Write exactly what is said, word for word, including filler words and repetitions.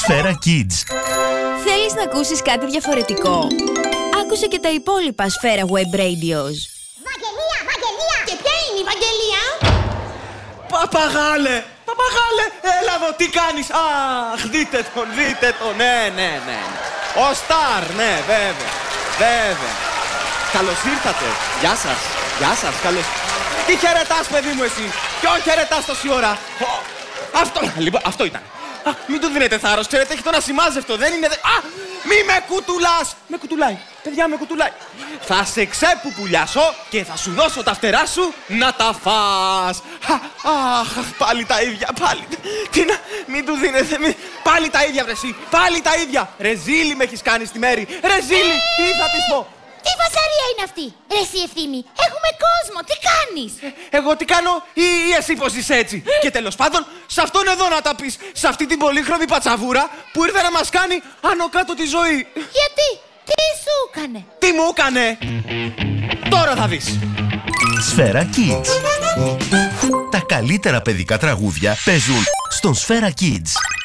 Σφαίρα Kids. Θέλεις να ακούσεις κάτι διαφορετικό? Άκουσε και τα υπόλοιπα Σφαίρα Web Radios. Βαγγελία, Βαγγελία! Και ποια είναι η Βαγγελία? Παπαγάλε! Παπαγάλε! Έλα εδώ, τι κάνεις? Αχ, δείτε τον, δείτε τον. Ναι, ναι, ναι. Ο Σταρ, ναι, βέβαια. Βέβαια. Καλώς ήρθατε. Γεια σας. Γεια σας. Καλώς. Τι χαιρετάς, παιδί μου, εσύ? Ποιον χαιρετάς τόση ώρα? Ω, αυτό, λοιπόν, αυτό ήταν. Α, μην του δίνετε θάρρος, ξέρετε, έχει τον ασημάζευτο, δεν είναι... Δε... Α, μη με κουτουλάς! Με κουτουλάει, παιδιά, με κουτουλάει. Θα σε ξεπουπουλιάσω και θα σου δώσω τα φτερά σου να τα φας. Αχ, πάλι τα ίδια, πάλι. Τι να... Μην του δίνετε, μη... Πάλι τα ίδια, βρε εσύ, πάλι τα ίδια. Ρεζίλη με έχεις κάνει στη μέρη. Ρεζίλη, τι θα της πω? Τι φασαρία είναι αυτή? Ρε εσύ Ευθύμη, έχουμε κόσμο, τι κάνεις? Εγώ τι κάνω ή, ή εσύ πως είσαι έτσι? Και τέλος πάντων, σε αυτόν εδώ να τα πεις. Σε αυτή την πολύχρωμη πατσαβούρα που ήρθε να μας κάνει άνω κάτω τη ζωή. Γιατί? Τι σου έκανε? Τι μου έκανε? Τώρα θα δεις. Σφαίρα Kids. Τα καλύτερα παιδικά τραγούδια παίζουν στον Σφαίρα Kids.